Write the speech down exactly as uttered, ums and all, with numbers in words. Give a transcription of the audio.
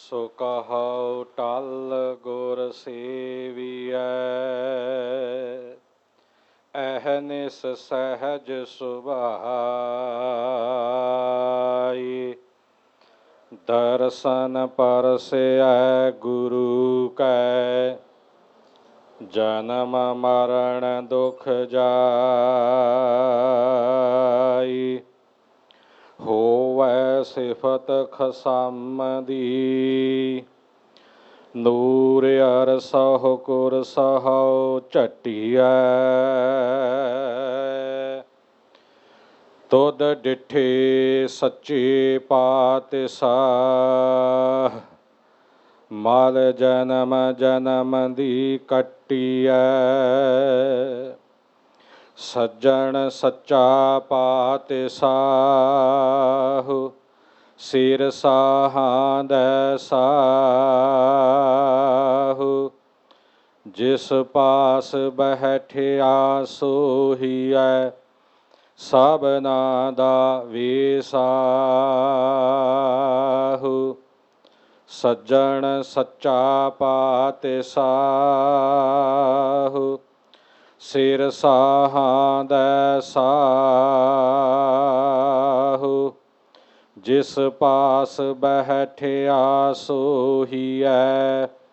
ਸੋ ਕਹਉ ਟਲ ਗੁਰ ਸੇਵੀਐ, ਅਹਨਿਸ ਸਹਿਜ ਸੁਭਾਈ। ਦਰਸ਼ਨ ਪਰਸੈ ਗੁਰੂ ਕੈ, ਜਨਮ ਮਰਨ ਦੁਖ ਜਾਈ। ਹੋਵੈ ਸਿਫਤ ਖਸਮ ਦੀ, ਨੂਰ ਅਰਸਹੁ ਕੁਰ ਸਹਉ ਝਟੀਐ। ਤੁਧ ਡਿਠੇ ਸੱਚੇ ਪਾਤਿਸ਼ਾਹ, ਮਲ ਜਨਮ ਜਨਮ ਦੀ ਕੱਟੀਐ। ਸੱਜਣ ਸੱਚਾ ਪਾਤਿਸ਼ਾਹ, ਸਿਰ ਸਾਹਾਂਦੈ ਸਾਹੁ। ਜਿਸ ਪਾਸ ਬੈਠਿਆ ਸੋਹੀਐ, ਸਭਨਾ ਦਾ ਵੇਸਾਹੁ। ਸੱਜਣ ਸੱਚਾ ਪਾਤਿਸ਼ਾਹ, ਸਿਰ ਸਾਹਾਂਦੈ ਸਾਹੁ। ਜਿਸ ਪਾਸ ਬੈਠਿਆ ਸੋਹੀਐ,